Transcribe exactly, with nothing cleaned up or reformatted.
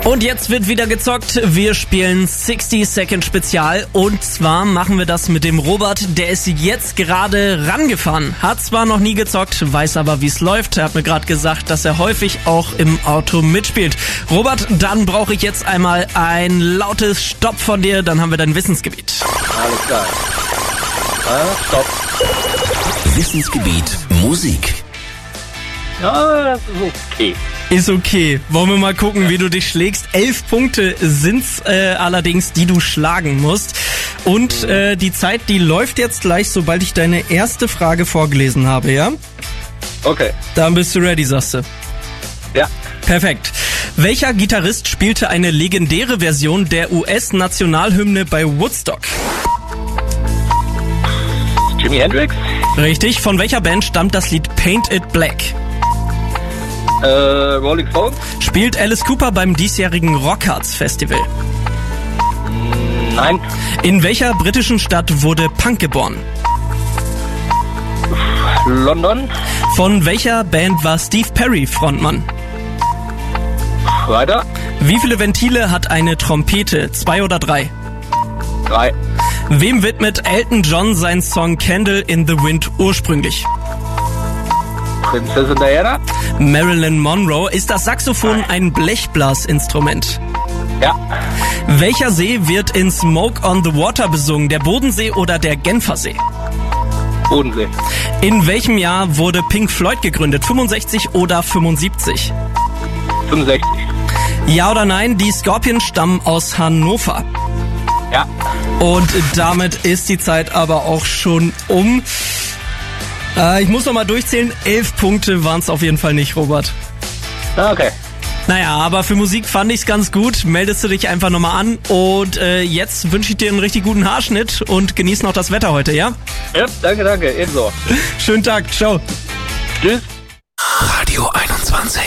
Und jetzt wird wieder gezockt. Wir spielen sixty Second Spezial. Und zwar machen wir das mit dem Robert. Der ist jetzt gerade rangefahren. Hat zwar noch nie gezockt, weiß aber, wie es läuft. Er hat mir gerade gesagt, dass er häufig auch im Auto mitspielt. Robert, dann brauche ich jetzt einmal ein lautes Stopp von dir. Dann haben wir dein Wissensgebiet. Alles klar. Ah, stopp. Wissensgebiet Musik. Ja, das ist okay. Ist okay. Wollen wir mal gucken, wie du dich schlägst. Elf Punkte sind's äh, allerdings, die du schlagen musst. Und äh, die Zeit, die läuft jetzt gleich, sobald ich deine erste Frage vorgelesen habe, ja? Okay. Dann bist du ready, sagst du. Ja. Perfekt. Welcher Gitarrist spielte eine legendäre Version der U S-Nationalhymne bei Woodstock? Jimi Hendrix? Richtig. Von welcher Band stammt das Lied Paint It Black? Äh, Rolling Stones? Spielt Alice Cooper beim diesjährigen Rockharts Festival? Nein. In welcher britischen Stadt wurde Punk geboren? London? Von welcher Band war Steve Perry Frontmann? Weiter? Wie viele Ventile hat eine Trompete? Zwei oder drei? Drei. Wem widmet Elton John seinen Song Candle in the Wind ursprünglich? Prinzessin Diana? Marilyn Monroe. Ist das Saxophon ein Blechblasinstrument? Ja. Welcher See wird in Smoke on the Water besungen? Der Bodensee oder der Genfersee? Bodensee. In welchem Jahr wurde Pink Floyd gegründet? fünfundsechzig oder fünfundsiebzig? fünfundsechzig. Ja oder nein? Die Scorpions stammen aus Hannover. Ja. Und damit ist die Zeit aber auch schon um. Äh, ich muss noch mal durchzählen. Elf Punkte waren es auf jeden Fall nicht, Robert. Okay. Naja, aber für Musik fand ich's ganz gut. Meldest du dich einfach nochmal an. Und äh, jetzt wünsche ich dir einen richtig guten Haarschnitt und genieß noch das Wetter heute, ja? Ja, danke, danke. Ebenso. Schönen Tag. Ciao. Tschüss. Radio einundzwanzig.